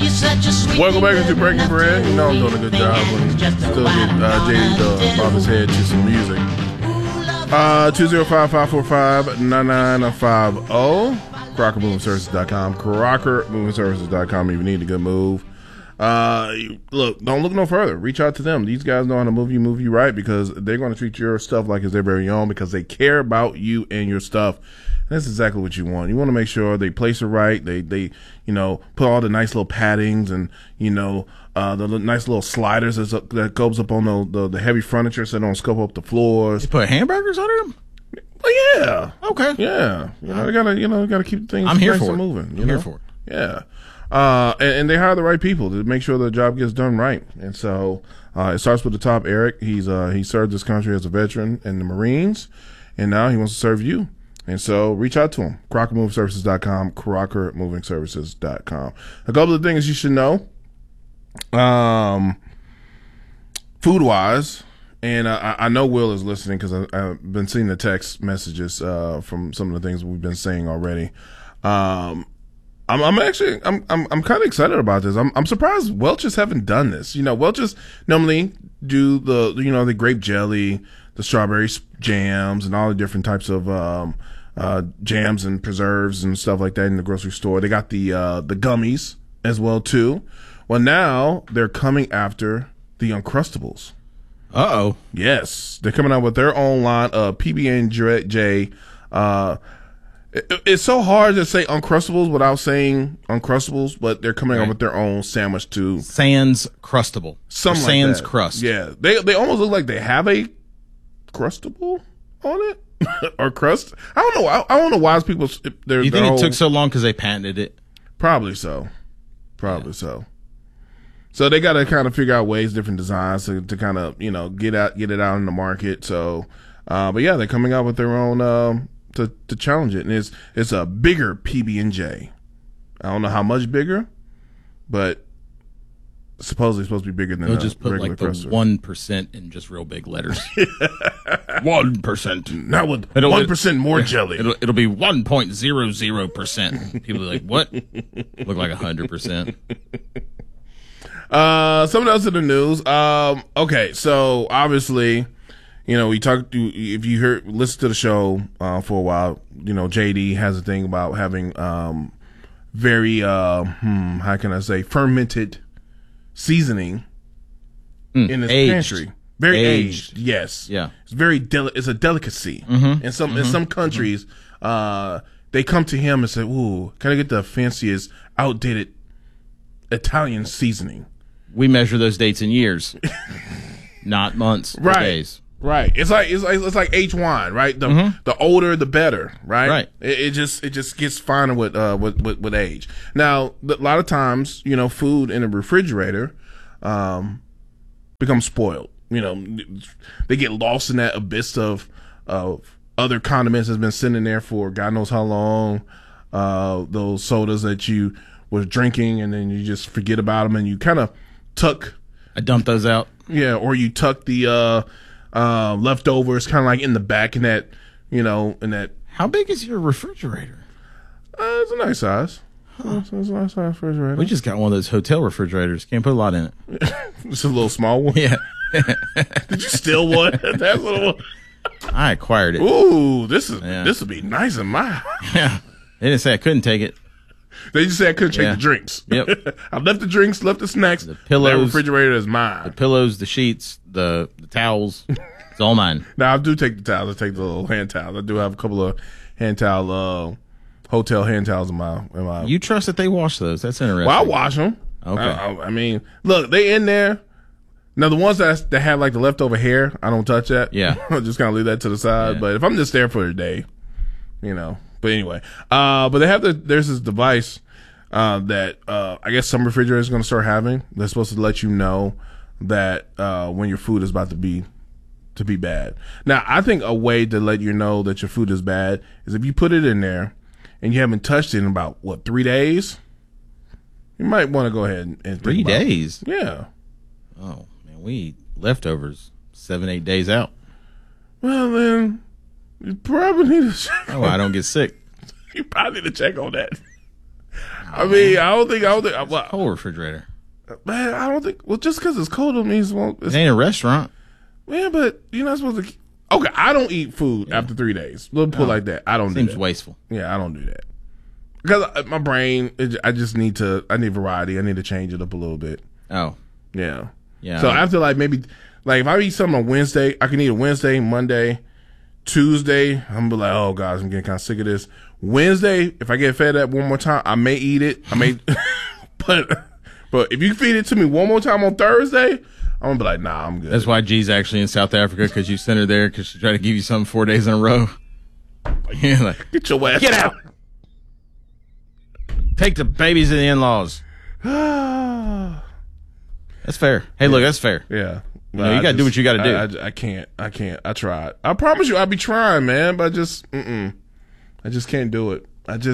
Welcome back to Breaking Bread. You know I'm doing a good job when still get JD off his head to some music. 205-545-9950. CrockerMovingServices.com. CrockerMovingServices.com if you need a good move. Look, don't look no further. Reach out to them. These guys know how to move you right, because they're going to treat your stuff like it's their very own, because they care about you and your stuff. That's exactly what you want. You want to make sure they place it right. They put all the nice little paddings and, the nice little sliders that goes up on the heavy furniture so they don't scuff up the floors. You put hamburgers under them? Oh, yeah. Okay. Yeah. They gotta keep things I'm here nice for and it. moving. I'm here for it. Yeah. And they hire the right people to make sure the job gets done right. And so, it starts with the top, Eric. He served this country as a veteran in the Marines, and now he wants to serve you. And so reach out to him. CrockerMovingServices.com, CrockerMovingServices.com. A couple of things you should know, food-wise, and I know Will is listening because I've been seeing the text messages from some of the things we've been saying already. I'm kind of excited about this. I'm surprised Welch's haven't done this. Welch's normally do the grape jelly, the strawberry jams, and all the different types of jams and preserves and stuff like that in the grocery store. They got the gummies as well too. Well, now they're coming after the Uncrustables. Uh-oh. Yes, they're coming out with their own line of PB&J. It's so hard to say Uncrustables without saying Uncrustables, but they're coming out with their own sandwich too. Sans Crustable. Something like Sans that. Crust. Yeah, they almost look like they have a Crustable on it or crust. I don't know. I don't know why people. You think it took so long because they patented it? Probably so. So. So they got to kind of figure out ways, different designs to kind of get it out in the market. So, but yeah, they're coming out with their own to challenge it, and it's a bigger PB&J. I don't know how much bigger, but supposedly it's supposed to be bigger than they'll just put regular like the Cruster. 1% in just real big letters. 1%. Not with 1% more jelly. It'll be 1.00%. People are like, what? Look like 100%. Something else in the news. Okay, so obviously, we talked to, if you listen to the show for a while, JD has a thing about having very how can I say, fermented seasoning in his pantry. Very aged. Yes. Yeah. It's very it's a delicacy. In some countries, they come to him and say, "Ooh, can I get the fanciest, outdated Italian seasoning?" We measure those dates in years, not months or days. Right. It's like H wine, right? The older the better, right? Right. It just gets finer with age. Now, a lot of times, food in a refrigerator becomes spoiled. They get lost in that abyss of other condiments that's been sitting there for God knows how long. Those sodas that you was drinking and then you just forget about them and you kind of I dumped those out. Yeah, or you tuck the leftovers kind of like in the back in that, in that. How big is your refrigerator? It's a nice size. It's a nice size refrigerator. We just got one of those hotel refrigerators. Can't put a lot in it. It's a little small one. Yeah. Did you steal one? That little one. I acquired it. Ooh, this would be nice in my house. Yeah. They didn't say I couldn't take it. They just said I couldn't take the drinks. Yep. I left the drinks, left the snacks. The pillows. That refrigerator is mine. The pillows, the sheets, the towels. It's all mine. Now, I do take the towels. I take the little hand towels. I do have a couple of hand towel, hotel hand towels in my. You trust that they wash those? That's interesting. Well, I wash them. Okay. I mean, look, they in there. Now, the ones that have like the leftover hair, I don't touch that. Yeah. I just kind of leave that to the side. Yeah. But if I'm just there for the day, But anyway, but they have there's this device that I guess some refrigerators are going to start having. They're supposed to let you know that when your food is about to be bad. Now, I think a way to let you know that your food is bad is if you put it in there and you haven't touched it in about 3 days. You might want to go ahead and 3 days. Yeah. Oh man, we eat leftovers 7-8 days out. Well, then you probably need to check. Oh, I don't get sick. You probably need to check on that. I mean, I don't think. Well, Whole refrigerator. man, I don't think. Well, just because it's cold don't mean it won't. It ain't a restaurant. Man, but you're not supposed to. Okay, I don't eat food after 3 days. Let's put it like that. I don't do that. Seems wasteful. Yeah, I don't do that. Because my brain, I just need variety. I need to change it up a little bit. Oh. Yeah. Yeah. So after maybe if I eat something on Wednesday, I can eat it Wednesday, Monday, Tuesday. I'm gonna be like, oh gosh, I'm getting kind of sick of this. Wednesday, if I get fed up one more time, I may eat it. I may, but if you feed it to me one more time on Thursday, I'm gonna be like, nah, I'm good. That's why G's actually in South Africa, because you sent her there because she tried to give you something 4 days in a row. Yeah, like, get your ass out. Take the babies to the in-laws. That's fair. Hey, look, that's fair. Yeah. You got to do what you got to do. I can't. I tried. I promise you I'll be trying, man, but I just can't do it.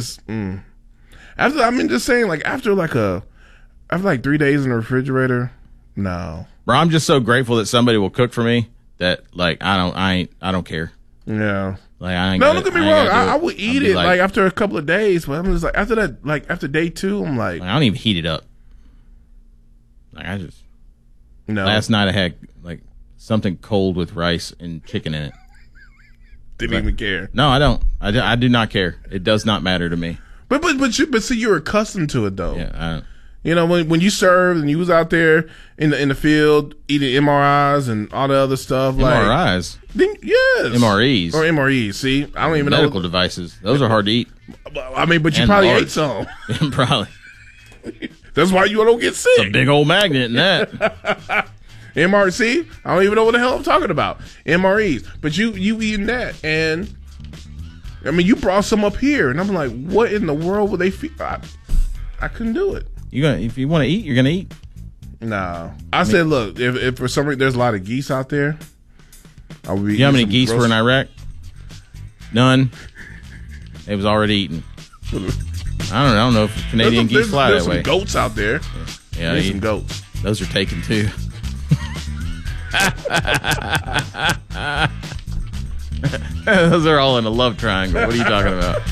After 3 days in the refrigerator, no. Bro, I'm just so grateful that somebody will cook for me that I don't care. Yeah. Like, I ain't no, gotta, don't get me wrong. I would I'll eat it after a couple of days, but I'm just like after that, after day 2, I'm like, I don't even heat it up. Like, no. Last night I had something cold with rice and chicken in it. Didn't even care. No, I don't. I do not care. It does not matter to me. But see, you're accustomed to it though. Yeah, I don't. You know, when you served and you was out there in the field eating MRIs and all the other stuff. MRIs? Yes. MREs. Or MREs. See, I don't even know. Medical devices. Those are hard to eat. I mean, but you probably ate some. Probably. That's why you don't get sick. It's a big old magnet in that. MRC? I don't even know what the hell I'm talking about. MREs. But you eating that, and I mean, you brought some up here, and I'm like, what in the world would they feed? I couldn't do it. If you want to eat, you're gonna eat. No, I said, look, if for some reason there's a lot of geese out there, I would be. You know how many geese were in Iraq? None. It was already eaten. I don't know if Canadian geese fly that way. There's some goats out there. Yeah, there's some goats. Those are taken too. Those are all in a love triangle. What are you talking about?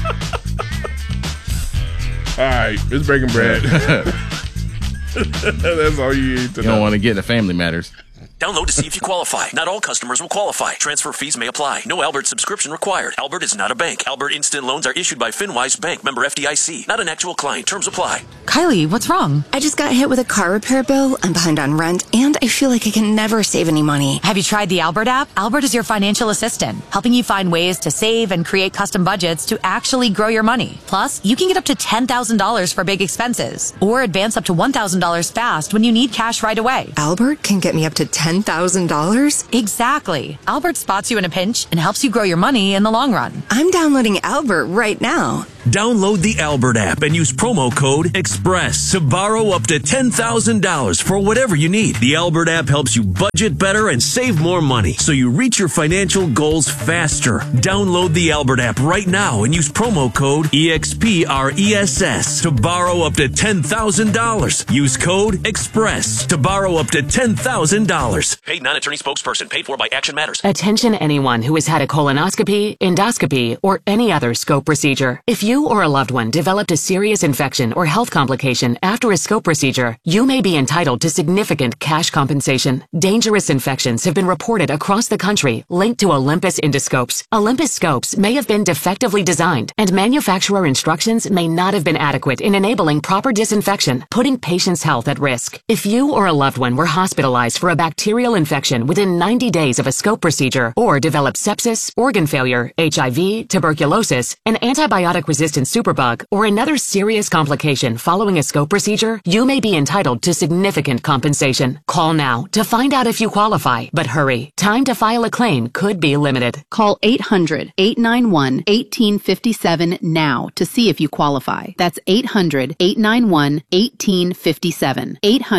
All right, it's breaking bread. That's all you need to know. You don't want to get into family matters. Download to see if you qualify. Not all customers will qualify. Transfer fees may apply. No Albert subscription required. Albert is not a bank. Albert Instant Loans are issued by FinWise Bank, member FDIC. Not an actual client. Terms apply. Kylie, what's wrong? I just got hit with a car repair bill. I'm behind on rent, and I feel like I can never save any money. Have you tried the Albert app? Albert is your financial assistant, helping you find ways to save and create custom budgets to actually grow your money. Plus, you can get up to $10,000 for big expenses, or advance up to $1,000 fast when you need cash right away. Albert can get me up to $10,000? Exactly. Albert spots you in a pinch and helps you grow your money in the long run. I'm downloading Albert right now. Download the Albert app and use promo code EXPRESS to borrow up to $10,000 for whatever you need. The Albert app helps you budget better and save more money so you reach your financial goals faster. Download the Albert app right now and use promo code EXPRESS to borrow up to $10,000. Use code EXPRESS to borrow up to $10,000. Paid non-attorney spokesperson. Paid for by Action Matters. Attention anyone who has had a colonoscopy, endoscopy, or any other scope procedure. If you or a loved one developed a serious infection or health complication after a scope procedure, you may be entitled to significant cash compensation. Dangerous infections have been reported across the country linked to Olympus endoscopes. Olympus scopes may have been defectively designed, and manufacturer instructions may not have been adequate in enabling proper disinfection, putting patients' health at risk. If you or a loved one were hospitalized for a bacterial infection within 90 days of a scope procedure, or developed sepsis, organ failure, HIV, tuberculosis, an antibiotic-resistant superbug, or another serious complication following a scope procedure, you may be entitled to significant compensation. Call now to find out if you qualify, but hurry. Time to file a claim could be limited. Call 800-891-1857 now to see if you qualify. That's 800-891-1857.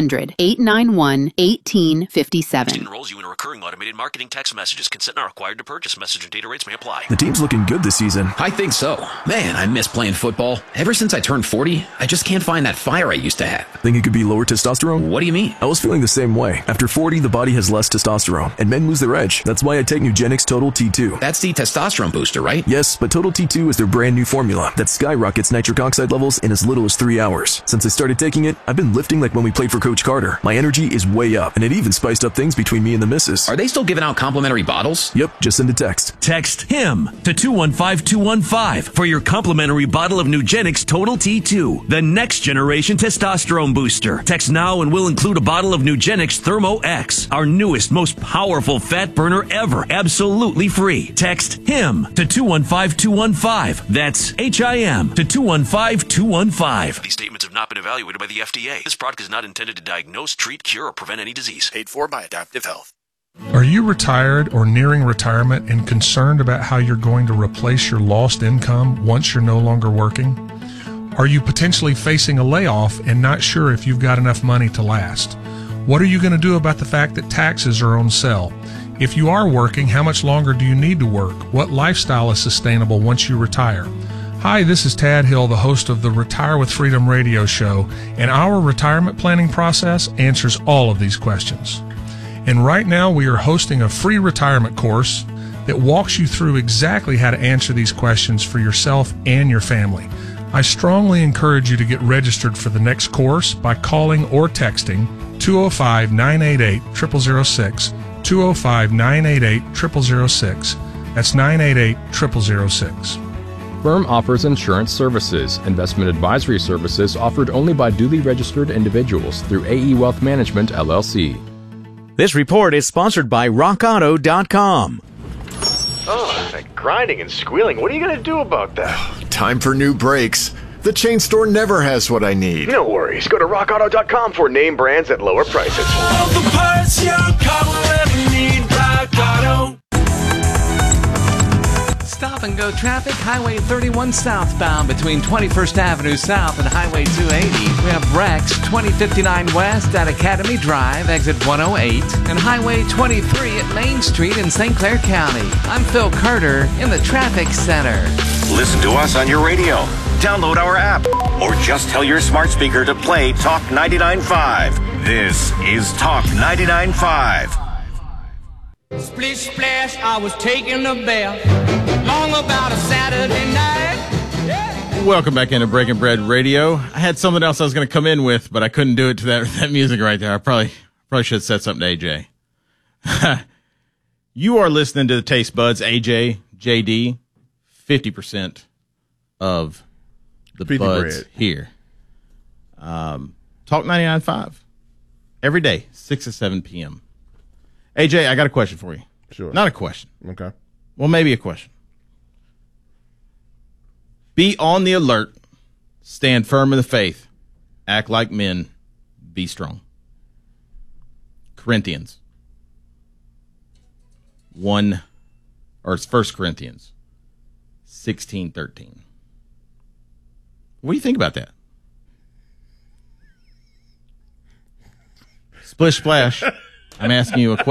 800-891-1857. Enrolls you in a recurring automated marketing text messages. Consent not required to purchase. Message and data rates may apply. The team's looking good this season. I think so. Man, I miss playing football. Ever since I turned 40, I just can't find that fire I used to have. Think it could be lower testosterone? What do you mean? I was feeling the same way. After 40, the body has less testosterone, and men lose their edge. That's why I take Nugenix Total T2. That's the testosterone booster, right? Yes, but Total T2 is their brand new formula that skyrockets nitric oxide levels in as little as 3 hours. Since I started taking it, I've been lifting like when we played for Coach Carter. My energy is way up, and it even spiced up things between me and the missus. Are they still giving out complimentary bottles? Yep, just send a text. Text HIM to 215215 for your complimentary bottle of Nugenix Total T2, the next generation testosterone booster. Text now and we'll include a bottle of Nugenix Thermo X, our newest, most powerful fat burner ever, absolutely free. Text HIM to 215215. That's HIM to 215215. These statements have not been evaluated by the FDA. This product is not intended to diagnose, treat, cure, or prevent any disease. Paid for by Adaptive Health. Are you retired or nearing retirement and concerned about how you're going to replace your lost income once you're no longer working? Are you potentially facing a layoff and not sure if you've got enough money to last? What are you going to do about the fact that taxes are on sale? If you are working, how much longer do you need to work? What lifestyle is sustainable once you retire? Hi, this is Tad Hill, the host of the Retire with Freedom radio show, and our retirement planning process answers all of these questions. And right now we are hosting a free retirement course that walks you through exactly how to answer these questions for yourself and your family. I strongly encourage you to get registered for the next course by calling or texting 205-988-0006, 205-988-0006. That's 988-0006. Firm offers insurance services. Investment advisory services offered only by duly registered individuals through AE Wealth Management, LLC. This report is sponsored by RockAuto.com. Oh, that grinding and squealing. What are you going to do about that? Time for new brakes. The chain store never has what I need. No worries. Go to RockAuto.com for name brands at lower prices. All the parts your car will ever need. Rock Auto. Stop and go traffic, Highway 31 southbound between 21st Avenue South and Highway 280. We have Rex 2059 West at Academy Drive, exit 108, and Highway 23 at Main Street in St. Clair County. I'm Phil Carter in the Traffic Center. Listen to us on your radio. Download our app or just tell your smart speaker to play Talk 99.5. This is Talk 99.5. Splish splash, I was taking a bath. Long about a Saturday night. Yeah. Welcome back into Breaking Bread Radio. I had something else I was going to come in with, but I couldn't do it to that music right there. I probably should have said something to AJ. You are listening to the Taste Buds, AJ, JD, 50% of the buds bread here. Talk 99.5 every day, 6 to 7 p.m. AJ, I got a question for you. Sure. Not a question. Okay. Well, maybe a question. Be on the alert. Stand firm in the faith. Act like men. Be strong. Corinthians 1, or it's 1 Corinthians 16:13. What do you think about that? Splish splash. I'm asking you a question.